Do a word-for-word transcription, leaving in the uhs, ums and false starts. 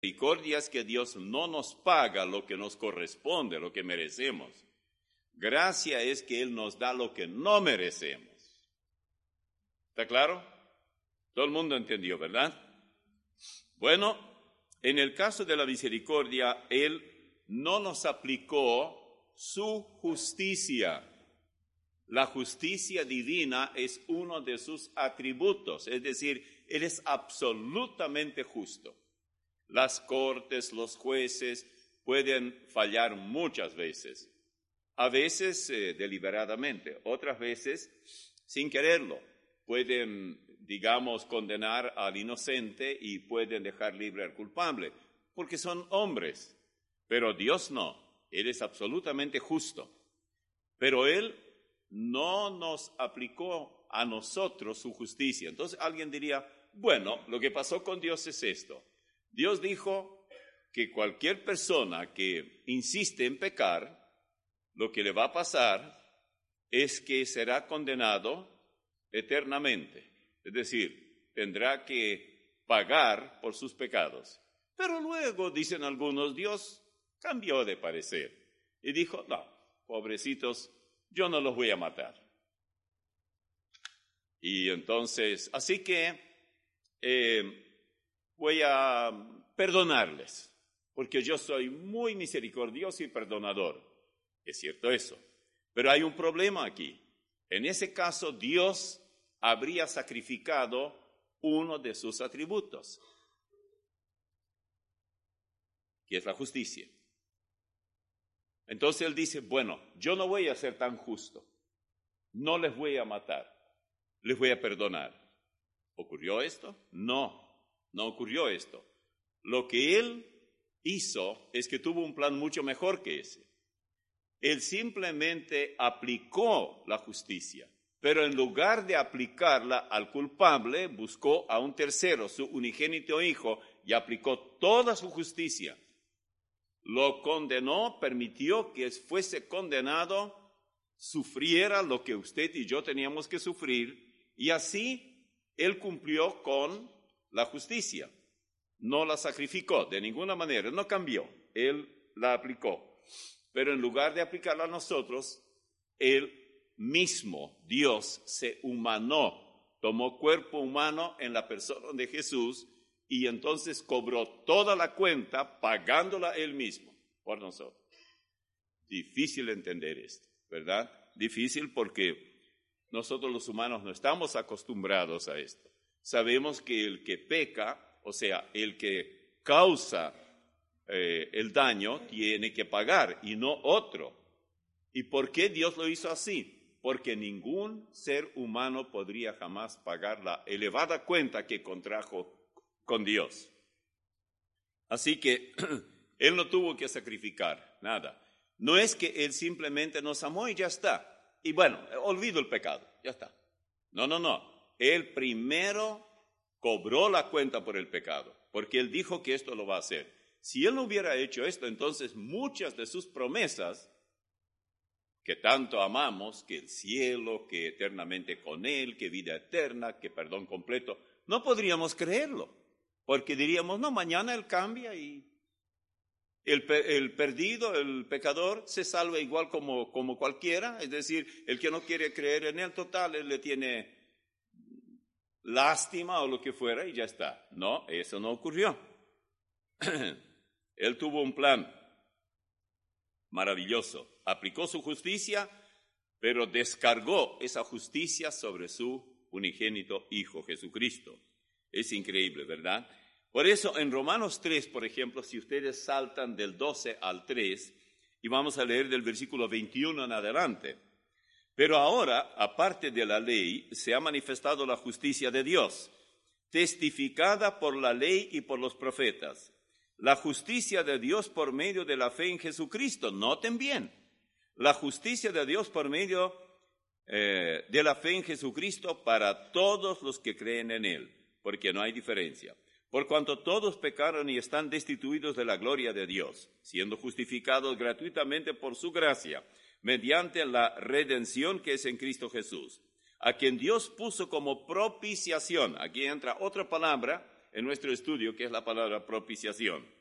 misericordia es que Dios no nos paga lo que nos corresponde, lo que merecemos. Gracia es que Él nos da lo que no merecemos. ¿Está claro? Todo el mundo entendió, ¿verdad? Bueno, en el caso de la misericordia, Él no nos aplicó su justicia. La justicia divina es uno de sus atributos, es decir, Él es absolutamente justo. Las cortes, los jueces pueden fallar muchas veces, a veces eh, deliberadamente, otras veces sin quererlo. Pueden, digamos, condenar al inocente y pueden dejar libre al culpable, porque son hombres. Pero Dios no, Él es absolutamente justo. Pero Él no nos aplicó a nosotros su justicia. Entonces alguien diría, bueno, lo que pasó con Dios es esto. Dios dijo que cualquier persona que insiste en pecar, lo que le va a pasar es que será condenado eternamente. Es decir, tendrá que pagar por sus pecados. Pero luego, dicen algunos, Dios cambió de parecer y dijo, no, pobrecitos, yo no los voy a matar. Y entonces, así que eh, voy a perdonarles, porque yo soy muy misericordioso y perdonador. Es cierto eso, pero hay un problema aquí. En ese caso, Dios habría sacrificado uno de sus atributos, que es la justicia. Entonces Él dice, bueno, yo no voy a ser tan justo, no les voy a matar, les voy a perdonar. ¿Ocurrió esto? No, no ocurrió esto. Lo que Él hizo es que tuvo un plan mucho mejor que ese. Él simplemente aplicó la justicia, pero en lugar de aplicarla al culpable, buscó a un tercero, su unigénito hijo, y aplicó toda su justicia. Lo condenó, permitió que fuese condenado, sufriera lo que usted y yo teníamos que sufrir, y así Él cumplió con la justicia. No la sacrificó de ninguna manera, no cambió, Él la aplicó. Pero en lugar de aplicarla a nosotros, Él mismo, Dios, se humanó, tomó cuerpo humano en la persona de Jesús y entonces cobró toda la cuenta pagándola Él mismo por nosotros. Difícil entender esto, ¿verdad? Difícil porque nosotros los humanos no estamos acostumbrados a esto. Sabemos que el que peca, o sea, el que causa eh, el daño, tiene que pagar y no otro. ¿Y por qué Dios lo hizo así? Porque ningún ser humano podría jamás pagar la elevada cuenta que contrajo con Dios. Así que Él no tuvo que sacrificar nada. No es que Él simplemente nos amó y ya está. Y bueno, olvido el pecado, ya está. No, no, no. Él primero cobró la cuenta por el pecado, porque Él dijo que esto lo va a hacer. Si Él no hubiera hecho esto, entonces muchas de sus promesas que tanto amamos, que el cielo, que eternamente con Él, que vida eterna, que perdón completo, no podríamos creerlo, porque diríamos, no, mañana Él cambia y el, el perdido, el pecador, se salva igual como, como cualquiera, es decir, el que no quiere creer en Él, total, Él le tiene lástima o lo que fuera y ya está. No, eso no ocurrió. Él tuvo un plan maravilloso. Aplicó su justicia, pero descargó esa justicia sobre su unigénito Hijo Jesucristo. Es increíble, ¿verdad? Por eso en Romanos tres, por ejemplo, si ustedes saltan del doce al tres, y vamos a leer del versículo veintiuno en adelante. Pero ahora, aparte de la ley, se ha manifestado la justicia de Dios, testificada por la ley y por los profetas. La justicia de Dios por medio de la fe en Jesucristo. Noten bien, la justicia de Dios por medio eh, de la fe en Jesucristo para todos los que creen en Él, porque no hay diferencia. Por cuanto todos pecaron y están destituidos de la gloria de Dios, siendo justificados gratuitamente por su gracia, mediante la redención que es en Cristo Jesús, a quien Dios puso como propiciación. Aquí entra otra palabra en nuestro estudio, que es la palabra propiciación.